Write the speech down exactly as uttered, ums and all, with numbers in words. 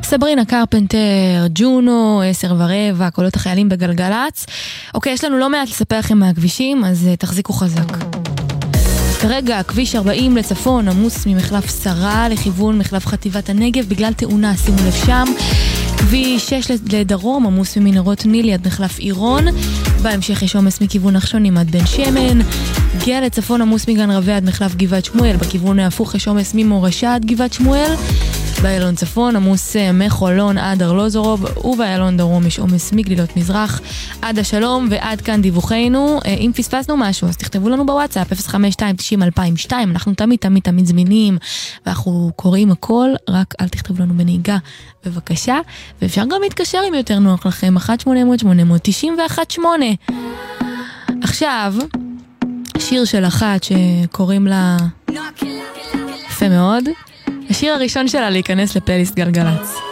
סברינה קרפנטר, ג'ונו, עשר ורבע, קולות החיילים בגלגלץ. אוקיי, יש לנו לא מעט לספר לכם מהכבישים, אז תחזיקו חזק. כרגע, כביש ארבעים לצפון, עמוס ממחלף שרה לכיוון מחלף חטיבת הנגב, בגלל תאונה, שימו לב שם. כביש שש לדרום, עמוס ממנהרות נילי עד מחלף עירון. בהמשך יש עומס מכיוון נחשונים עד בן שמן. גאה לצפון, עמוס מגן רבי עד מחלף גבעת שמואל. בכיוון ההפוך יש עומס ממורשה עד גבעת שמואל. באיילון צפון, עמוס מחולון עד ארלוזורוב, ובאיילון דרום יש עומס מגלילות מזרח עד השלום. ועד כאן דיווחנו. אם פספסנו משהו, אז תכתבו לנו בוואטסאפ אפס חמש שתיים תשעים אלפיים ושתיים. אנחנו תמיד תמיד תמיד זמינים, ואנחנו קוראים הכל, רק אל תכתבו לנו בנהיגה בבקשה. ואפשר גם להתקשר אם יותר נוח לכם, אחת שמונה אפס אפס שמונה תשע אחת שמונה. עכשיו שיר של אחת שקוראים לה יפה מאוד, השיר הראשון שלה להיכנס לפלייליסט גלגלץ.